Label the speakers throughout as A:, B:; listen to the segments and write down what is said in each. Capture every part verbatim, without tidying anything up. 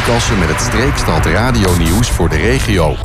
A: Lucas met het Streekstad Radio-nieuws voor de regio.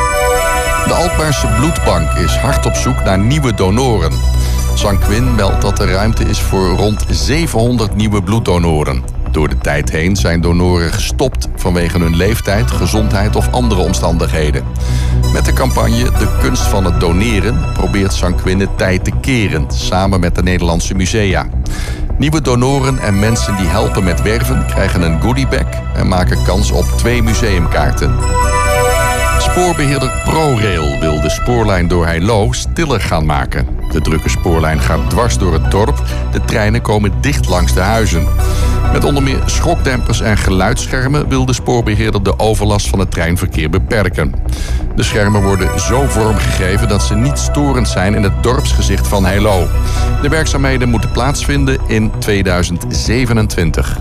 A: De Alkmaarse bloedbank is hard op zoek naar nieuwe donoren. Sanquin meldt dat er ruimte is voor rond zevenhonderd nieuwe bloeddonoren. Door de tijd heen zijn donoren gestopt vanwege hun leeftijd, gezondheid of andere omstandigheden. Met de campagne De Kunst van het Doneren probeert Sanquin de tijd te keren, samen met de Nederlandse musea. Nieuwe donoren en mensen die helpen met werven krijgen een goodiebag en maken kans op twee museumkaarten. Spoorbeheerder ProRail wil de spoorlijn door Heilo stiller gaan maken. De drukke spoorlijn gaat dwars door het dorp. De treinen komen dicht langs de huizen. Met onder meer schokdempers en geluidsschermen wil de spoorbeheerder de overlast van het treinverkeer beperken. De schermen worden zo vormgegeven dat ze niet storend zijn in het dorpsgezicht van Heilo. De werkzaamheden moeten plaatsvinden in tweeduizend zevenentwintig.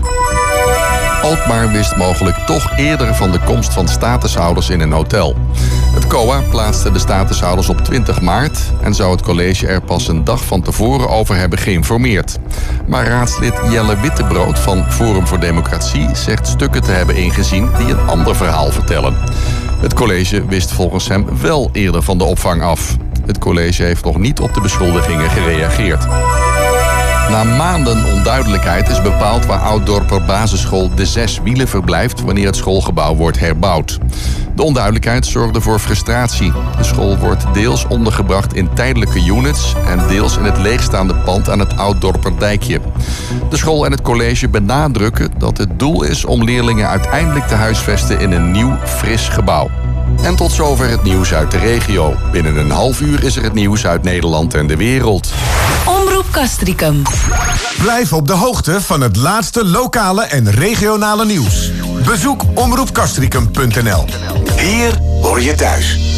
A: Alkmaar wist mogelijk toch eerder van de komst van statushouders in een hotel. Het C O A plaatste de statushouders op twintig maart... en zou het college er pas een dag van tevoren over hebben geïnformeerd. Maar raadslid Jelle Wittebrood van Forum voor Democratie zegt stukken te hebben ingezien die een ander verhaal vertellen. Het college wist volgens hem wel eerder van de opvang af. Het college heeft nog niet op de beschuldigingen gereageerd. Na maanden onduidelijkheid is bepaald waar Ouddorper basisschool De Zes Wielen verblijft wanneer het schoolgebouw wordt herbouwd. De onduidelijkheid zorgde voor frustratie. De school wordt deels ondergebracht in tijdelijke units en deels in het leegstaande pand aan het Ouddorper dijkje. De school en het college benadrukken dat het doel is om leerlingen uiteindelijk te huisvesten in een nieuw, fris gebouw. En tot zover het nieuws uit de regio. Binnen een half uur is er het nieuws uit Nederland en de wereld.
B: Omroep Castricum.
C: Blijf op de hoogte van het laatste lokale en regionale nieuws. Bezoek omroep castricum punt n l. Hier hoor je thuis.